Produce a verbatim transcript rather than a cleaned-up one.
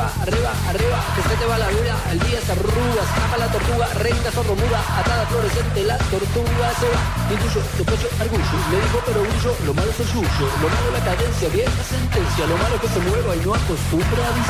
arriba, arriba, arriba, que se te va la vida, el día se arruga, escapa la tortuga, reina sordomuda, atada florescente, la tortuga se va. Intuyo, sospecho, argullo, le digo pero brillo, lo malo es el suyo, lo malo la cadencia, vieja sentencia, lo malo que se mueva y no acostumbre a